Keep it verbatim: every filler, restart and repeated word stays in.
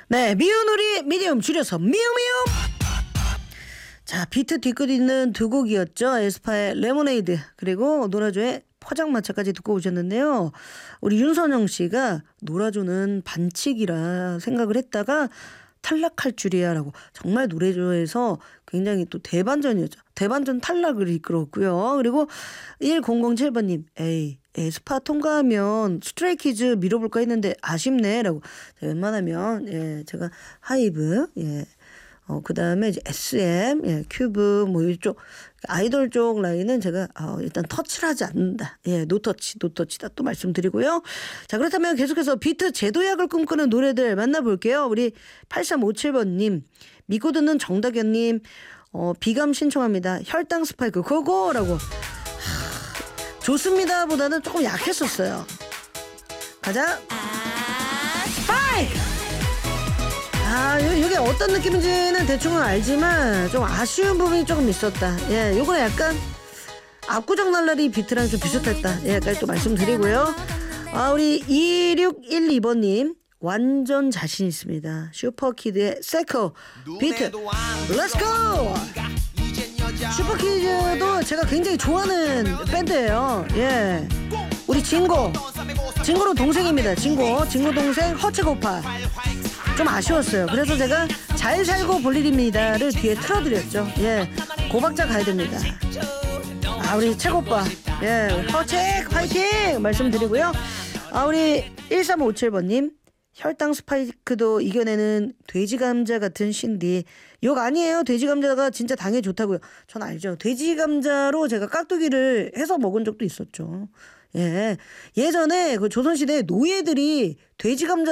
네, 미운 우리 미디움 줄여서 미우미움. 자, 비트 뒤끝 있는 두 곡이었죠. 에스파의 레모네이드 그리고 노라조의 포장마차까지 듣고 오셨는데요. 우리 윤선영 씨가 노라조는 반칙이라 생각을 했다가 탈락할 줄이야 라고. 정말 노래조에서 굉장히 또 대반전이었죠. 대반전 탈락을 이끌었고요. 그리고 천칠 번님 에이 에스파 통과하면 스트레이키즈 밀어볼까 했는데 아쉽네 라고. 웬만하면 예 제가 하이브 예 어, 그 다음에 이제 에스엠, 예, 큐브, 뭐, 이쪽, 아이돌 쪽 라인은 제가, 어, 일단 터치를 하지 않는다. 예, 노터치, 노터치다 또 말씀드리고요. 자, 그렇다면 계속해서 비트 제도약을 꿈꾸는 노래들 만나볼게요. 우리 팔삼오칠 번님, 믿고 듣는 정다견님, 어, 비감 신청합니다. 혈당 스파이크, 고고라고. 하, 좋습니다 보다는 조금 약했었어요. 가자. 스파이크! 아, 이게 어떤 느낌인지는 대충은 알지만 좀 아쉬운 부분이 조금 있었다. 예, 요거는 약간 압구정 날라리 비트랑 좀 비슷했다. 예, 까지 또 말씀드리고요. 아, 우리 이육일이 번님 완전 자신 있습니다. 슈퍼키드의 세코 비트 렛츠고. 슈퍼키드도 제가 굉장히 좋아하는 밴드예요. 예, 우리 진고 진고로 동생입니다. 진고 진고 동생 허채고파 좀 아쉬웠어요. 그래서 제가 잘 살고 볼 일입니다를 뒤에 틀어드렸죠. 예, 고박자 가야 됩니다. 아, 우리 최고빠 예, 허책 화이팅 말씀드리고요. 아, 우리 일삼오칠 번님 혈당 스파이크도 이겨내는 돼지감자 같은 신디. 욕 아니에요. 돼지감자가 진짜 당에 좋다고요. 전 알죠. 돼지감자로 제가 깍두기를 해서 먹은 적도 있었죠. 예, 예전에 그 조선시대에 노예들이 돼지감자